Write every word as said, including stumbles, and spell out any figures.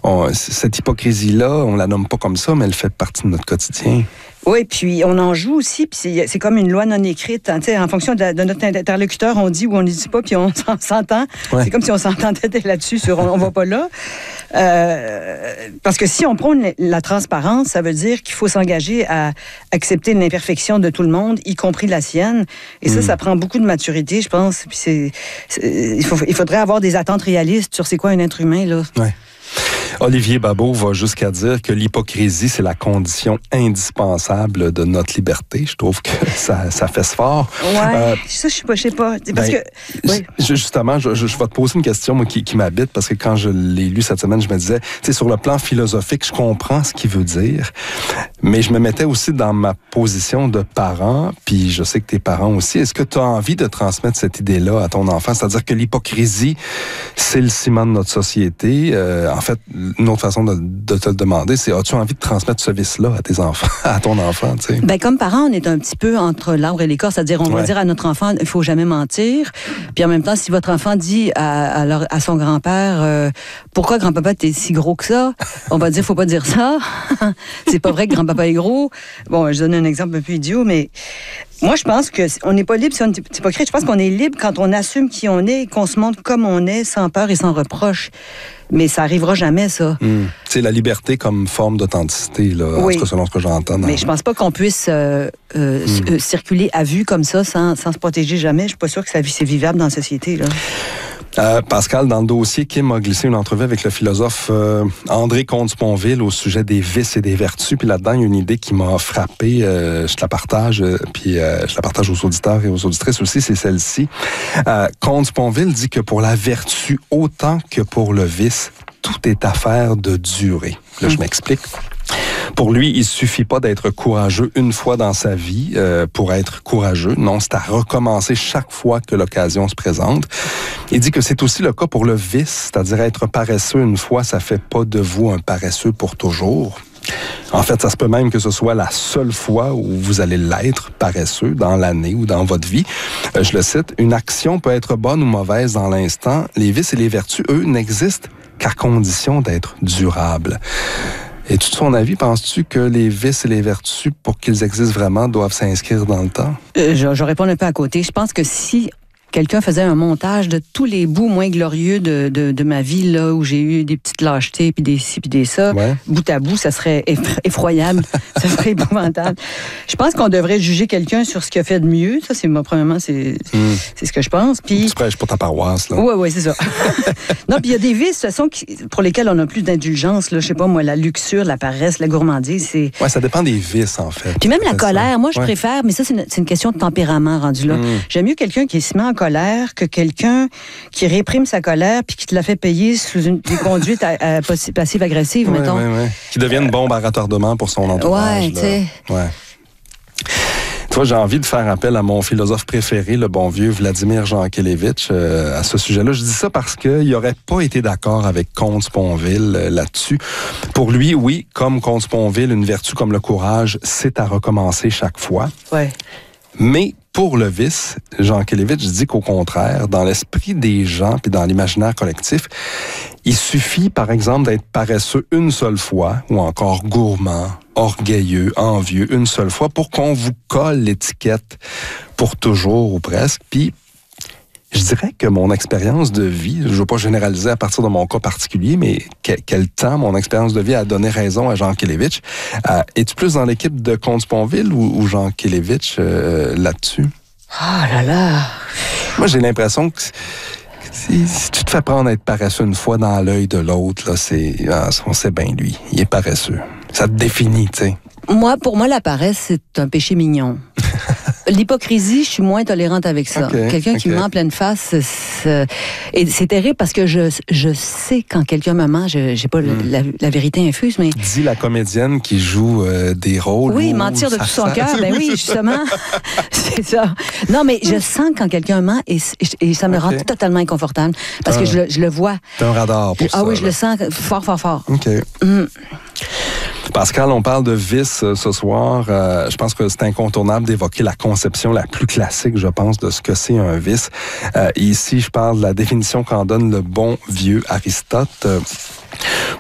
on, cette hypocrisie-là, on la nomme pas comme ça, mais elle fait partie de notre quotidien. Oui, puis on en joue aussi, puis c'est, c'est comme une loi non écrite. Hein, en fonction de, la, de notre interlocuteur, on dit ou on ne dit pas, puis on s'entend. Ouais. C'est comme si on s'entendait là-dessus, sur on ne va pas là. Euh, parce que si on prône la transparence, ça veut dire qu'il faut s'engager à accepter l'imperfection de tout le monde, y compris la sienne. Et ça, mmh. ça prend beaucoup de maturité, je pense. Puis c'est, c'est, il, faut, il faudrait avoir des attentes réalistes sur c'est quoi un être humain, là. Ouais. Olivier Babot va jusqu'à dire que l'hypocrisie, c'est la condition indispensable de notre liberté. Je trouve que ça, ça fait fort. Oui, euh, ça, je sais pas, je sais pas. Parce ben, que, oui. Justement, je, je, je vais te poser une question moi, qui, qui m'habite, parce que quand je l'ai lu cette semaine, je me disais, tu sais, sur le plan philosophique, je comprends ce qu'il veut dire, mais je me mettais aussi dans ma position de parent, puis je sais que tes parents aussi. Est-ce que tu as envie de transmettre cette idée-là à ton enfant? C'est-à-dire que l'hypocrisie, c'est le ciment de notre société. Euh, en fait, une autre façon de, de te le demander, c'est as-tu envie de transmettre ce vice-là à tes enfants, à ton enfant, tu sais? Ben, comme parent, on est un petit peu entre l'arbre et l'écorce, c'est-à-dire on ouais. va dire à notre enfant, il faut jamais mentir. Puis en même temps, si votre enfant dit à, à, leur, à son grand-père, euh, pourquoi grand-papa t'es si gros que ça? On va dire, faut pas dire ça. C'est pas vrai que grand-papa est gros. Bon, je donne un exemple un peu idiot, mais moi, je pense qu'on n'est pas libre si on est hypocrite. Je pense qu'on est libre quand on assume qui on est et qu'on se montre comme on est, sans peur et sans reproche. Mais ça arrivera jamais, ça. Mmh. C'est la liberté comme forme d'authenticité, là, oui. en tout cas, selon ce que j'entends. Dans... Mais je pense pas qu'on puisse euh, euh, mmh. circuler à vue comme ça, sans, sans se protéger jamais. Je suis pas sûre que ça, c'est vivable dans la société, là. Euh, Pascal, dans le dossier, Kim a glissé une entrevue avec le philosophe euh, André Comte-Sponville au sujet des vices et des vertus. Puis là-dedans, il y a une idée qui m'a frappé. Euh, je te la partage, euh, puis euh, je la partage aux auditeurs et aux auditrices aussi, c'est celle-ci. Euh, Comte-Sponville dit que pour la vertu, autant que pour le vice, tout est affaire de durée. Là, je m'explique. Pour lui, il suffit pas d'être courageux une fois dans sa vie euh, pour être courageux. Non, c'est à recommencer chaque fois que l'occasion se présente. Il dit que c'est aussi le cas pour le vice, c'est-à-dire être paresseux une fois, ça fait pas de vous un paresseux pour toujours. En fait, ça se peut même que ce soit la seule fois où vous allez l'être paresseux dans l'année ou dans votre vie. Euh, je le cite, « Une action peut être bonne ou mauvaise dans l'instant. Les vices et les vertus, eux, n'existent qu'à condition d'être durables. » Et tout ton avis, penses-tu que les vices et les vertus, pour qu'ils existent vraiment, doivent s'inscrire dans le temps? Euh, je, je réponds un peu à côté. Je pense que si quelqu'un faisait un montage de tous les bouts moins glorieux de, de, de ma vie, là, où j'ai eu des petites lâchetés, puis des ci, puis des ça, ouais. bout à bout, ça serait effroyable, ça serait épouvantable. Je pense qu'on devrait juger quelqu'un sur ce qu'il a fait de mieux. Ça, c'est moi, premièrement, c'est, mm. c'est ce que je pense. Puis, tu prêches pour ta paroisse, là. Oui, oui, c'est ça. Non, puis il y a des vices, de toute façon, qui, pour lesquels on a plus d'indulgence, là. Je sais pas, moi, la luxure, la paresse, la gourmandise, c'est... Oui, ça dépend des vices, en fait. Puis même la colère, ça. moi, je ouais. préfère, mais ça, c'est une, c'est une question de tempérament rendu là. Mm. J'aime mieux quelqu'un qui se met en colère que quelqu'un qui réprime sa colère puis qui te la fait payer sous une, des conduites à, à passives-agressives, ouais, mettons. Ouais, ouais. Qui deviennent bombe à retardement pour son entourage. Ouais, tu sais. Ouais. Tu vois, j'ai envie de faire appel à mon philosophe préféré, le bon vieux Vladimir Jankélévitch, euh, à ce sujet-là. Je dis ça parce qu'il n'aurait pas été d'accord avec Comte-Sponville euh, là-dessus. Pour lui, oui, comme Comte-Sponville, une vertu comme le courage, c'est à recommencer chaque fois. Ouais. Mais pour le vice, Jankélévitch dit qu'au contraire, dans l'esprit des gens puis dans l'imaginaire collectif, il suffit, par exemple, d'être paresseux une seule fois ou encore gourmand, orgueilleux, envieux une seule fois pour qu'on vous colle l'étiquette pour toujours ou presque. Puis, je dirais que mon expérience de vie, je ne veux pas généraliser à partir de mon cas particulier, mais quel, quel temps mon expérience de vie a donné raison à Jankélévitch. Euh, es-tu plus dans l'équipe de Comte-Sponville ou, ou Jankélévitch euh, là-dessus? Ah oh là là! Moi, j'ai l'impression que si, si tu te fais prendre à être paresseux une fois dans l'œil de l'autre, là, c'est, ah, on sait bien lui, il est paresseux. Ça te définit, tu sais. Moi, pour moi, la paresse, c'est un péché mignon. L'hypocrisie, je suis moins tolérante avec ça. Okay, quelqu'un okay. qui me ment en pleine face, c'est... et c'est terrible parce que je, je sais quand quelqu'un me ment, je j'ai pas mm. la, la vérité infuse, mais... Dis la comédienne qui joue euh, des rôles. Oui, mentir de tout son cœur, ben oui, justement, c'est ça. Non, mais je sens quand quelqu'un ment et, et ça me okay. rend totalement inconfortable parce ah, que je le, je le vois. T'as un radar pour ah, ça. Ah oui, là. je le sens fort, fort, fort. OK. Mm. Pascal, on parle de vice euh, ce soir. Euh, je pense que c'est incontournable d'évoquer la conception la plus classique, je pense, de ce que c'est un vice. Euh, ici, je parle de la définition qu'en donne le bon vieux Aristote. Euh,